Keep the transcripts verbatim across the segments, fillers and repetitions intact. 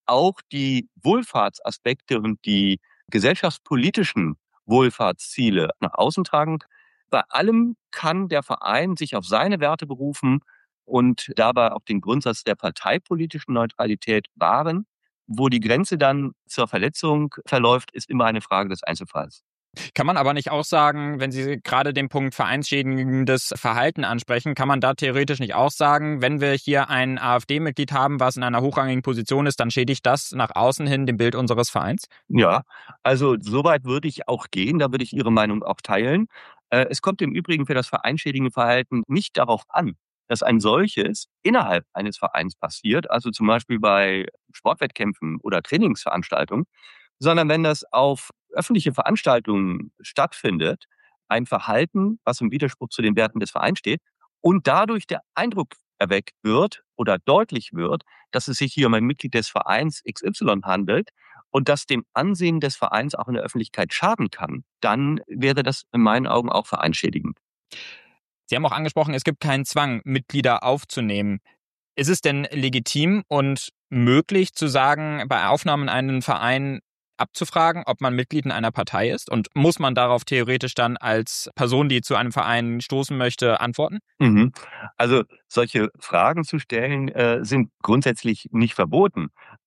auch die Wohlfahrtsaspekte und die gesellschaftspolitischen Wohlfahrtsziele nach außen tragen. Bei allem kann der Verein sich auf seine Werte berufen und dabei auch den Grundsatz der parteipolitischen Neutralität wahren. Wo die Grenze dann zur Verletzung verläuft, ist immer eine Frage des Einzelfalls. Kann man aber nicht auch sagen, wenn Sie gerade den Punkt vereinsschädigendes Verhalten ansprechen, kann man da theoretisch nicht auch sagen, wenn wir hier ein AfD-Mitglied haben, was in einer hochrangigen Position ist, dann schädigt das nach außen hin dem Bild unseres Vereins? Ja, also soweit würde ich auch gehen, da würde ich Ihre Meinung auch teilen. Äh, Es kommt im Übrigen für das vereinsschädigende Verhalten nicht darauf an, dass ein solches innerhalb eines Vereins passiert, also zum Beispiel bei Sportwettkämpfen oder Trainingsveranstaltungen, sondern wenn das auf öffentliche Veranstaltungen stattfindet, ein Verhalten, was im Widerspruch zu den Werten des Vereins steht und dadurch der Eindruck erweckt wird oder deutlich wird, dass es sich hier um ein Mitglied des Vereins X Y handelt und das dem Ansehen des Vereins auch in der Öffentlichkeit schaden kann, dann wäre das in meinen Augen auch vereinsschädigend. Sie haben auch angesprochen, es gibt keinen Zwang, Mitglieder aufzunehmen. Ist es denn legitim und möglich zu sagen, bei Aufnahme in einen Verein abzufragen, ob man Mitglied in einer Partei ist? Und muss man darauf theoretisch dann als Person, die zu einem Verein stoßen möchte, antworten? Mhm. Also solche Fragen zu stellen, äh, sind grundsätzlich nicht verboten.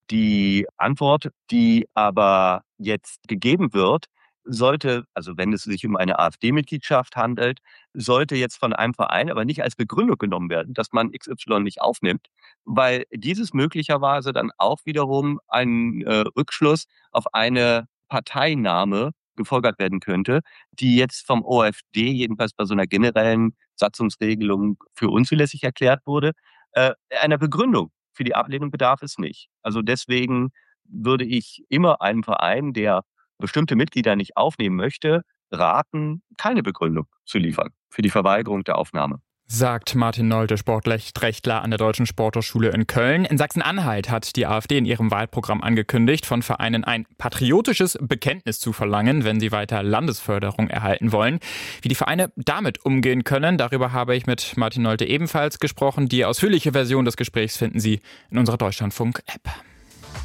Die Antwort, die aber jetzt gegeben wird, sollte, also wenn es sich um eine AfD-Mitgliedschaft handelt, sollte jetzt von einem Verein aber nicht als Begründung genommen werden, dass man X Y nicht aufnimmt, weil dieses möglicherweise dann auch wiederum ein äh, Rückschluss auf eine Parteinahme gefolgert werden könnte, die jetzt vom O F D, jedenfalls bei so einer generellen Satzungsregelung, für unzulässig erklärt wurde. Äh, einer Begründung für die Ablehnung bedarf es nicht. Also deswegen würde ich immer einem Verein, der bestimmte Mitglieder nicht aufnehmen möchte, raten, keine Begründung zu liefern für die Verweigerung der Aufnahme. Sagt Martin Nolte, Sportrechtler an der Deutschen Sporthochschule in Köln. In Sachsen-Anhalt hat die AfD in ihrem Wahlprogramm angekündigt, von Vereinen ein patriotisches Bekenntnis zu verlangen, wenn sie weiter Landesförderung erhalten wollen. Wie die Vereine damit umgehen können, darüber habe ich mit Martin Nolte ebenfalls gesprochen. Die ausführliche Version des Gesprächs finden Sie in unserer Deutschlandfunk-App.